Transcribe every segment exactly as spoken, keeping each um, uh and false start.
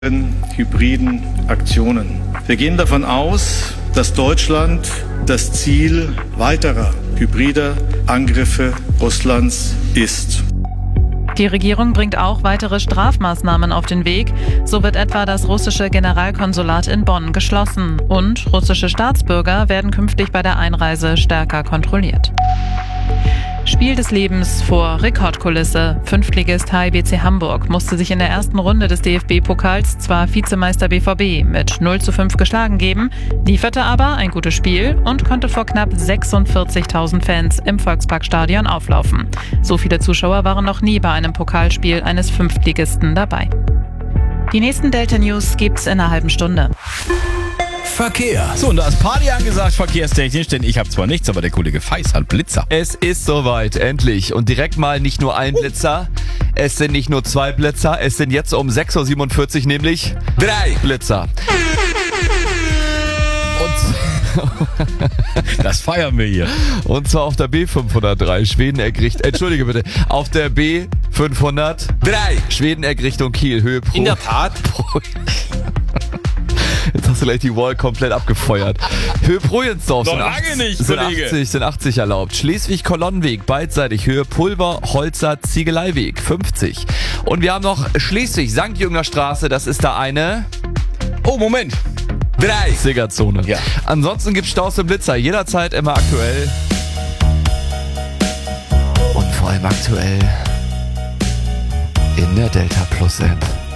hybriden Aktionen. Wir gehen davon aus, dass Deutschland das Ziel weiterer hybrider Angriffe Russlands ist. Die Regierung bringt auch weitere Strafmaßnahmen auf den Weg. So wird etwa das russische Generalkonsulat in Bonn geschlossen. Und russische Staatsbürger werden künftig bei der Einreise stärker kontrolliert. Spiel des Lebens vor Rekordkulisse. Fünftligist H I B C Hamburg musste sich in der ersten Runde des D F B-Pokals zwar Vizemeister B V B mit null zu fünf geschlagen geben, lieferte aber ein gutes Spiel und konnte vor knapp sechsundvierzigtausend Fans im Volksparkstadion auflaufen. So viele Zuschauer waren noch nie bei einem Pokalspiel eines Fünftligisten dabei. Die nächsten Delta News gibt's in einer halben Stunde. Verkehr. So, und da ist Party angesagt, verkehrstechnisch, denn ich habe zwar nichts, aber der Kollege Feis hat Blitzer. Es ist soweit, endlich. Und direkt mal nicht nur ein Blitzer, es sind nicht nur zwei Blitzer, es sind jetzt um sechs Uhr siebenundvierzig nämlich drei Blitzer. Und das feiern wir hier. Und zwar auf der B fünfhundertdrei Schwedeneck-Richtung, entschuldige bitte, auf der B fünfhundertdrei Schwedeneck-Richtung Kiel, Höhe pro... In der Tat. Pro, jetzt hast du gleich die Wall komplett abgefeuert. Höhe Projensdorf sind, lange nicht, sind Kollege. achtzig, sind achtzig erlaubt. Schleswig-Kolonnenweg beidseitig, Höhe Pulver, Holzer, Ziegeleiweg fünfzig. Und wir haben noch Schleswig-Sankt Jüngner Straße, das ist da eine... Oh, Moment. Drei Siggerzone. Ja. Ansonsten gibt es Staus im Blitzer, jederzeit immer aktuell. Und vor allem aktuell in der Delta Plus App.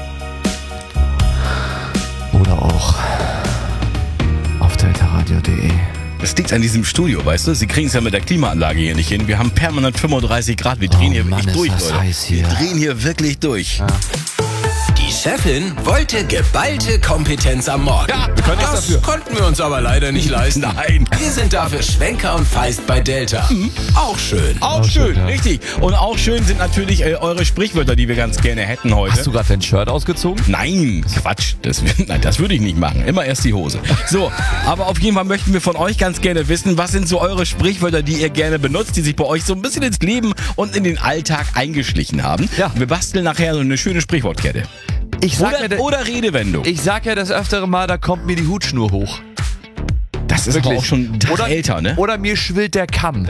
Oder auch auf deltaradio punkt de. Das liegt an diesem Studio, weißt du? Sie kriegen es ja mit der Klimaanlage hier nicht hin. Wir haben permanent fünfunddreißig Grad. Wir drehen Oh hier Mann, wirklich ist durch, das Leute. heiß hier. Wir drehen hier wirklich durch. Ja. Die Chefin wollte geballte Kompetenz am Morgen. Ja, wir können nichts das dafür. konnten wir uns aber leider nicht leisten. Nein. Wir sind dafür Schwenker und Feist bei Delta. Mhm. Auch schön. Auch Auch schön, schön, ja. richtig. Und auch schön sind natürlich äh, eure Sprichwörter, die wir ganz gerne hätten heute. Hast du gerade dein Shirt ausgezogen? Nein, Quatsch. Das, nein, das würde ich nicht machen. Immer erst die Hose. So, aber auf jeden Fall möchten wir von euch ganz gerne wissen, was sind so eure Sprichwörter, die ihr gerne benutzt, die sich bei euch so ein bisschen ins Leben und in den Alltag eingeschlichen haben. Ja. Wir basteln nachher so eine schöne Sprichwortkette. Ich sag, Oder, ja, oder Redewendung. ich sag ja das öftere Mal, da kommt mir die Hutschnur hoch. Das ist aber auch schon einen Tag oder, älter, ne? Oder mir schwillt der Kamm.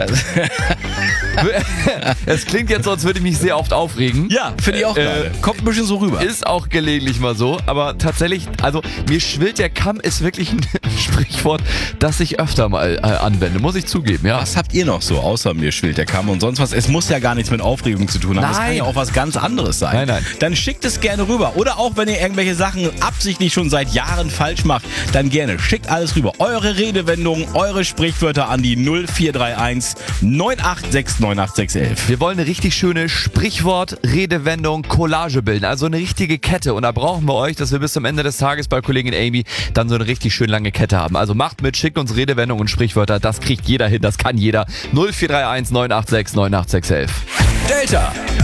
Es klingt jetzt so, als würde ich mich sehr oft aufregen. Ja, finde ich auch Äh, gerade. Kommt ein bisschen so rüber. Ist auch gelegentlich mal so, aber tatsächlich, also mir schwillt der Kamm ist wirklich ein Sprichwort, das ich öfter mal äh, anwende, muss ich zugeben, ja. Was habt ihr noch so, außer mir schwillt der Kamm und sonst was? Es muss ja gar nichts mit Aufregung zu tun haben. Es kann Nein. ja auch was ganz anderes sein. Nein, nein. Dann schickt es gerne rüber. Oder auch, wenn ihr irgendwelche Sachen absichtlich schon seit Jahren falsch macht, dann gerne. Schickt alles rüber. Eure Redewendungen, eure Sprichwörter an die null vier drei eins neun acht sechs neun acht sechs elf. Wir wollen eine richtig schöne Sprichwort, Redewendung, Collage bilden, also eine richtige Kette. Und da brauchen wir euch, dass wir bis zum Ende des Tages bei Kollegin Amy dann so eine richtig schön lange Kette haben. Also macht mit, schickt uns Redewendungen und Sprichwörter, das kriegt jeder hin, das kann jeder. null vier drei eins neun acht sechs neun acht sechs elf. Delta.